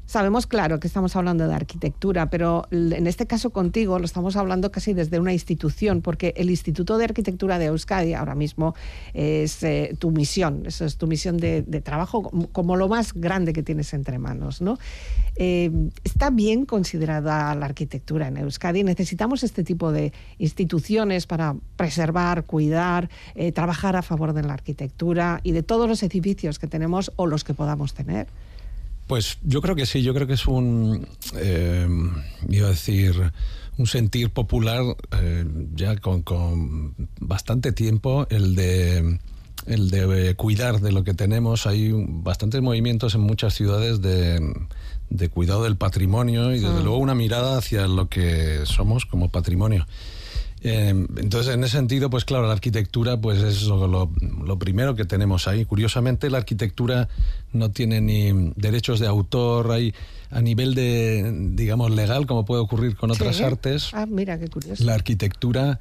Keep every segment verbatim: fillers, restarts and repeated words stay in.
Sabemos, claro, que estamos hablando de arquitectura, pero en este caso contigo lo estamos hablando casi desde una institución, porque el Instituto de Arquitectura de Euskadi ahora mismo es eh, tu misión, eso es tu misión de, de trabajo como, como lo más grande que tienes entre manos, ¿no? Eh, ¿Está bien considerada la arquitectura en Euskadi? ¿Necesitamos este tipo de instituciones para preservar, cuidar, eh, trabajar a favor de la arquitectura y de todos los edificios que tenemos o los que podamos tener? Pues yo creo que sí, yo creo que es un, eh, iba a decir, un sentir popular eh, ya con, con bastante tiempo, el de, el de cuidar de lo que tenemos. Hay bastantes movimientos en muchas ciudades de, de cuidado del patrimonio y desde mm. luego una mirada hacia lo que somos como patrimonio. Eh, entonces, en ese sentido, pues claro, la arquitectura pues es lo, lo, lo primero que tenemos ahí. Curiosamente, la arquitectura no tiene ni derechos de autor, hay a nivel de, digamos, legal, como puede ocurrir con otras ¿Sí? artes. Ah, mira, qué curioso. La arquitectura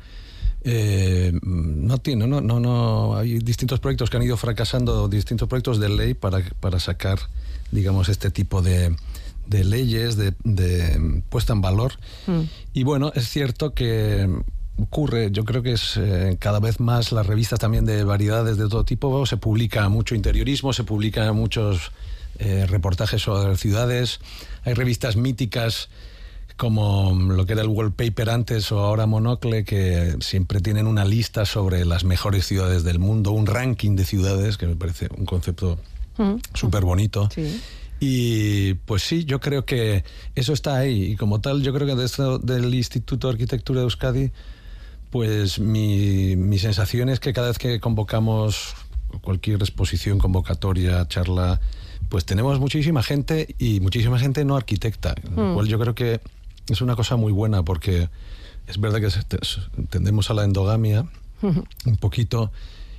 eh, no tiene, no, no, no, hay distintos proyectos que han ido fracasando, distintos proyectos de ley para, para sacar, digamos, este tipo de de leyes, de, de puesta en valor. Mm. Y bueno, es cierto que ocurre, yo creo que es eh, cada vez más las revistas también de variedades de todo tipo, se publica mucho interiorismo, se publican muchos eh, reportajes sobre ciudades, hay revistas míticas como lo que era el Wallpaper antes o ahora Monocle, que siempre tienen una lista sobre las mejores ciudades del mundo, un ranking de ciudades, que me parece un concepto mm. súper bonito. Sí. Y pues sí, yo creo que eso está ahí, y como tal yo creo que desde del Instituto de Arquitectura de Euskadi, pues mi, mi sensación es que cada vez que convocamos cualquier exposición, convocatoria, charla, pues tenemos muchísima gente y muchísima gente no arquitecta, mm. lo cual yo creo que es una cosa muy buena, porque es verdad que tendemos a la endogamia mm. un poquito,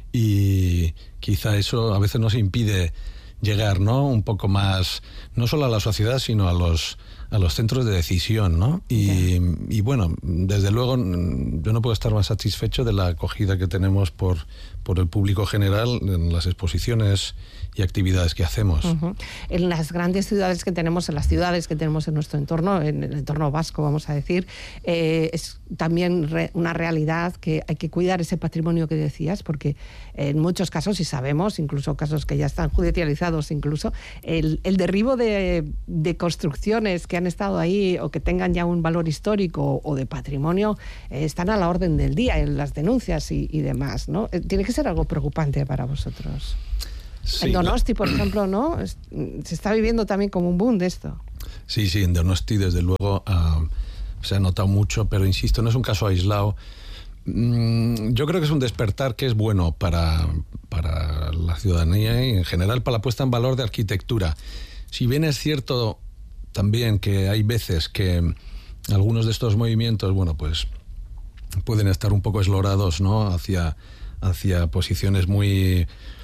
y quizá eso a veces nos impide llegar, ¿no? Un poco más, no solo a la sociedad, sino a los a los centros de decisión, ¿no? Y, yeah. y bueno, desde luego yo no puedo estar más satisfecho de la acogida que tenemos por, por el público general en las exposiciones y actividades que hacemos. Uh-huh. En las grandes ciudades que tenemos, en las ciudades que tenemos en nuestro entorno, en el entorno vasco, vamos a decir, eh, es también re, una realidad que hay que cuidar ese patrimonio que decías, porque en muchos casos, y sabemos, incluso casos que ya están judicializados incluso, el, el derribo de, de construcciones que han estado ahí o que tengan ya un valor histórico o de patrimonio, eh, están a la orden del día en las denuncias y, y demás, ¿no? Eh, tiene que ser algo preocupante para vosotros. Sí, en Donosti, por ejemplo, ¿no? Se está viviendo también como un boom de esto. Sí, sí, en Donosti, desde luego, uh, se ha notado mucho, pero insisto, no es un caso aislado. Mm, yo creo que es un despertar que es bueno para, para la ciudadanía y en general para la puesta en valor de arquitectura. Si bien es cierto también que hay veces que algunos de estos movimientos, bueno, pues pueden estar un poco eslorados, ¿no? Hacia, hacia posiciones muy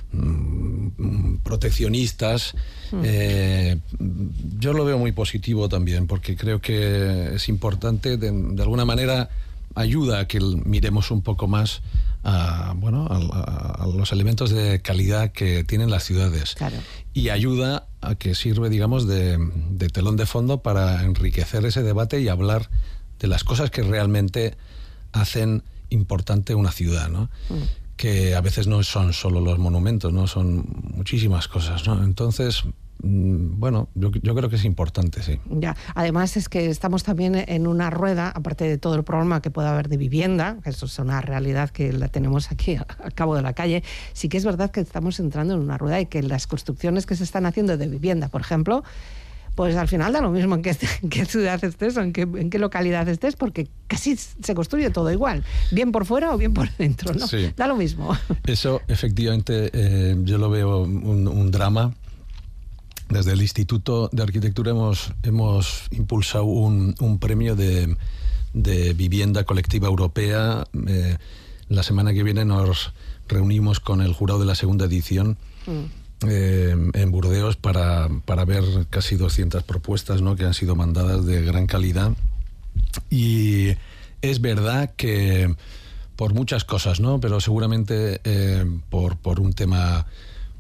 proteccionistas. Mm. Eh, yo lo veo muy positivo también, porque creo que es importante, de, de alguna manera ayuda a que miremos un poco más a, bueno, a, a los elementos de calidad que tienen las ciudades. Claro. Y ayuda a que sirve, digamos, de, de telón de fondo para enriquecer ese debate y hablar de las cosas que realmente hacen importante una ciudad, ¿no? Mm. Que a veces no son solo los monumentos, ¿no? Son muchísimas cosas, ¿no? Entonces, bueno, yo, yo creo que es importante, sí. Ya, además es que estamos también en una rueda, aparte de todo el problema que pueda haber de vivienda, que eso es una realidad que la tenemos aquí al cabo de la calle, sí que es verdad que estamos entrando en una rueda y que las construcciones que se están haciendo de vivienda, por ejemplo, pues al final da lo mismo en qué, en qué ciudad estés o en qué, en qué localidad estés, porque casi se construye todo igual, bien por fuera o bien por dentro, ¿no? Sí. Da lo mismo. Eso, efectivamente, eh, yo lo veo un, un drama. Desde el Instituto de Arquitectura hemos, hemos impulsado un, un premio de, de vivienda colectiva europea. Eh, la semana que viene nos reunimos con el jurado de la segunda edición. Mm. Eh, en Burdeos para, para ver casi doscientas propuestas, ¿no? Que han sido mandadas de gran calidad, y es verdad que por muchas cosas, ¿no? Pero seguramente eh, por, por un tema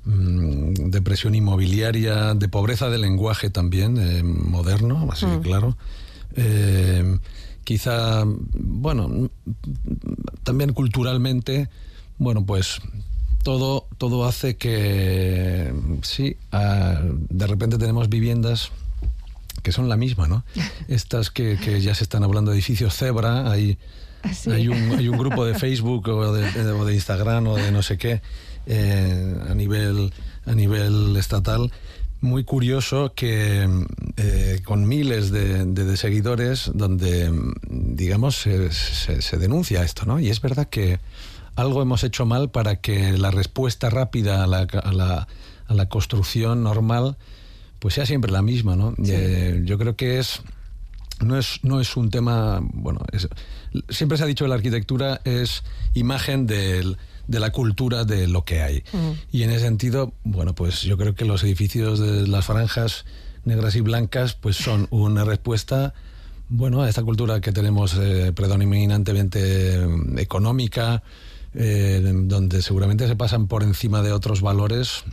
de presión inmobiliaria, de pobreza de lenguaje también, eh, moderno, así que claro. Eh, quizá, bueno, también culturalmente, bueno, pues todo, todo hace que, sí, uh, de repente tenemos viviendas que son la misma, ¿no? Estas que, que ya se están hablando de edificios cebra, hay, sí. hay, un, hay un grupo de Facebook o de, de, o de Instagram o de no sé qué, eh, a nivel, a nivel estatal, muy curioso que eh, con miles de, de, de seguidores donde, digamos, se, se, se denuncia esto, ¿no? Y es verdad que algo hemos hecho mal para que la respuesta rápida a la, a la, a la construcción normal pues sea siempre la misma, ¿no? Sí. Eh, yo creo que es no es no es un tema, bueno, es, siempre se ha dicho que la arquitectura es imagen del, de la cultura de lo que hay. Uh-huh. Y en ese sentido, bueno, pues yo creo que los edificios de las franjas negras y blancas pues son una respuesta, bueno, a esta cultura que tenemos eh, predominantemente eh, económica, eh, donde seguramente se pasan por encima de otros valores.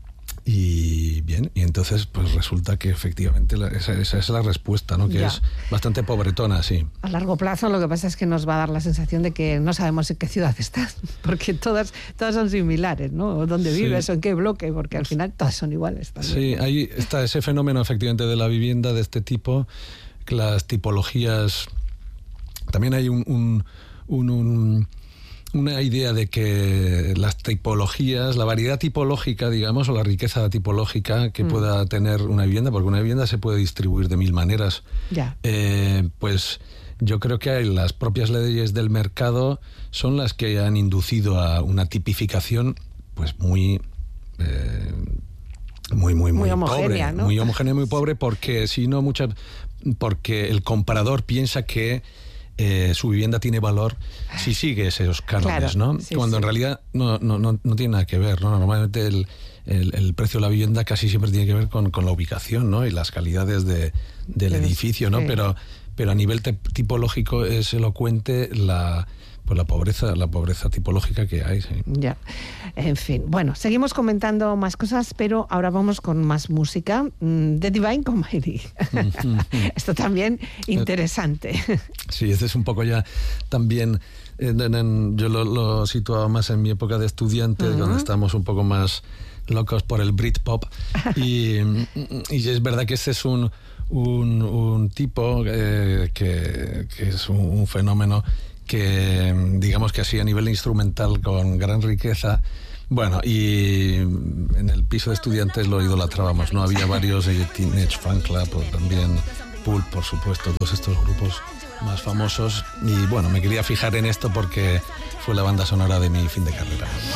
Y bien, y entonces pues resulta que efectivamente la, esa, esa es la respuesta, ¿no? Que ya. Es bastante pobretona, sí. A largo plazo lo que pasa es que nos va a dar la sensación de que no sabemos en qué ciudad estás, porque todas, todas son similares, ¿no? O dónde sí. vives o en qué bloque, porque al final todas son iguales también. Sí, ahí está ese fenómeno efectivamente de la vivienda de este tipo, las tipologías. También hay un, un, un, un una idea de que las tipologías, la variedad tipológica, digamos, o la riqueza tipológica que mm. pueda tener una vivienda, porque una vivienda se puede distribuir de mil maneras, ya. eh, pues yo creo que hay las propias leyes del mercado son las que han inducido a una tipificación pues muy... Eh, muy, muy, muy, muy homogénea, pobre, ¿no? Muy homogénea, muy pobre, porque si no, muchas, porque el comprador piensa que Eh, su vivienda tiene valor si sigue esos cánones, claro, ¿no? Sí, Cuando sí. en realidad no, no, no, no tiene nada que ver, ¿no? Normalmente el, el, el precio de la vivienda casi siempre tiene que ver con, con la ubicación, ¿no? Y las calidades de, del es, edificio, ¿no? Sí. Pero, pero a nivel te, tipológico es elocuente la... pues la pobreza, la pobreza tipológica que hay, sí. Ya, en fin. Bueno, seguimos comentando más cosas, pero ahora vamos con más música. The Divine Comedy. Esto también interesante. Sí, este es un poco ya también, en, en, yo lo, lo situaba más en mi época de estudiante, uh-huh. donde estábamos un poco más locos por el Britpop. y, y es verdad que este es un, un, un tipo eh, que, que es un, un fenómeno que digamos que así a nivel instrumental con gran riqueza, bueno, y en el piso de estudiantes lo idolatrábamos, ¿no? Había varios, eh, Teenage Fan Club, o también Pulp, por supuesto, todos estos grupos más famosos, y bueno, me quería fijar en esto porque fue la banda sonora de mi fin de carrera.